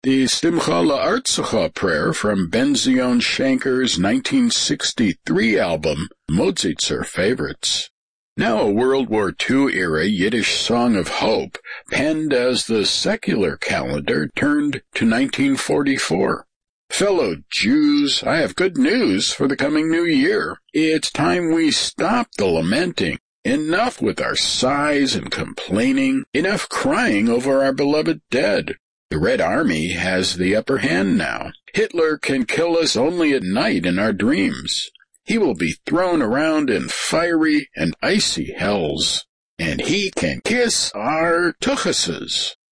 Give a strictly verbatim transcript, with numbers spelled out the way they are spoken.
the Simcha La'Artsacha prayer from Ben-Zion Shanker's nineteen sixty-three album, Mozitzer Favorites. Now a World War Two era Yiddish song of hope, penned as the secular calendar turned to nineteen forty-four. Fellow Jews, I have good news for the coming new year. It's time we stop the lamenting. Enough with our sighs and complaining. Enough crying over our beloved dead. The Red Army has the upper hand now. Hitler can kill us only at night in our dreams. He will be thrown around in fiery and icy hells, and he can kiss our tuchuses.